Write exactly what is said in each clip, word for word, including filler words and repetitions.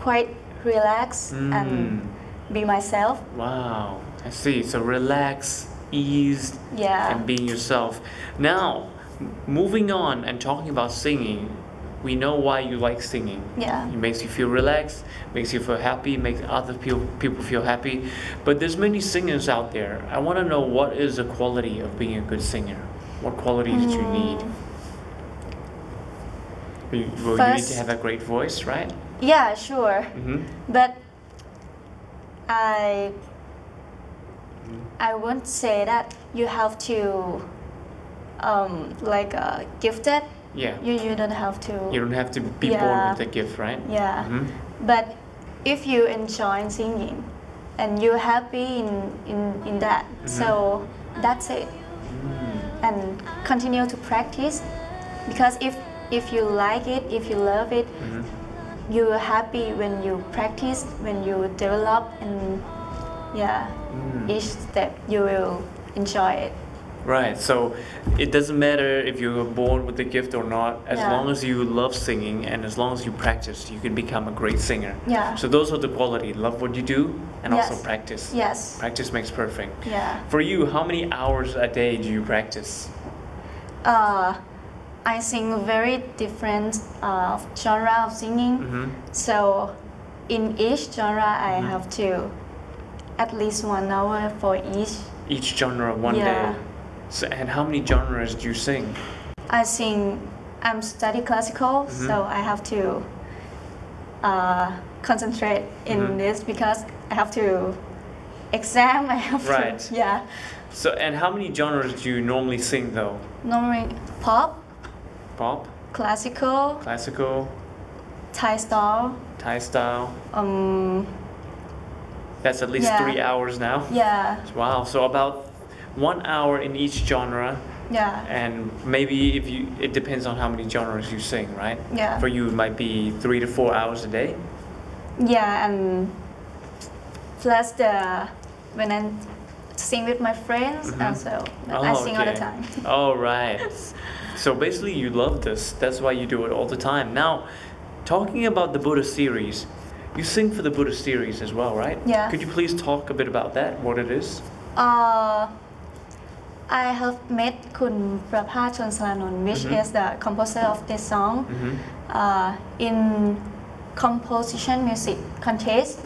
quite relaxed and be myself. Wow, I see. So relax, ease, Yeah. and being yourself. Now, m- moving on and talking about singing, we know why you like singing. Yeah. It makes you feel relaxed, makes you feel happy, makes other people people feel happy. But there's many singers out there. I want to know, what is the quality of being a good singer? What qualities do you need? You, well, you need to First- have a great voice, right? Yeah, sure. Mm-hmm. But I I won't say that you have to um, like uh, gifted. Yeah. You you don't have to. You don't have to be born Yeah. with the gift, right? Yeah. Mhm. But if you enjoy singing and you're happy in in, in that, so that's it. And continue to practice, because if if you like it, if you love it, you're happy when you practice, when you develop, and yeah, each step you will enjoy it. Right. So it doesn't matter if you were born with the gift or not. As Yeah. long as you love singing and as long as you practice, you can become a great singer. Yeah. So those are the quality. Love what you do and Yes. also practice. Yes. Practice makes perfect. Yeah. For you, how many hours a day do you practice? Uh, I sing very different uh, genre of singing. Mhm. So in each genre, I have to at least one hour for each. Each genre one Yeah. day. So, and how many genres do you sing? I sing. I'm study classical, so I have to uh, concentrate in Mhm. this because I have to exam. I have Right. to, yeah. So and how many genres do you normally sing though? Normally pop, Pop, classical, classical, Thai style. Thai style. Um, That's at least Yeah. three hours now. yeah, Wow. So about one hour in each genre. yeah, And maybe if you, it depends on how many genres you sing, right? yeah. For you, it might be three to four hours a day. Yeah, and plus the when I sing with my friends, also I Oh, sing all the okay. time. All right. So basically, you love this. That's why you do it all the time. Now, talking about the Buddha series, you sing for the Buddha series as well, right? Yeah. Could you please talk a bit about that? What it is? Uh, I have met Kun Prabhat Chonsalanon, which is the composer of this song, uh, in composition music contest,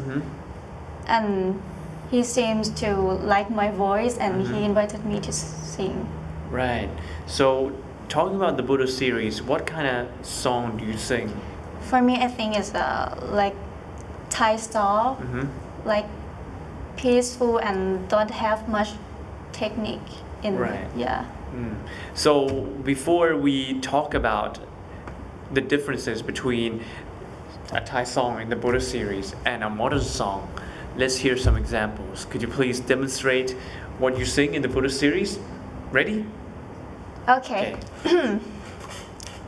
and he seems to like my voice, and he invited me to sing. Right. So, talking about the Buddha series, what kind of song do you sing? For me, I think it's uh, like Thai style, like peaceful and don't have much technique in Right. it. Yeah. Mm. So before we talk about the differences between a Thai song in the Buddha series and a modern song, let's hear some examples. Could you please demonstrate what you sing in the Buddha series? Ready? Okay.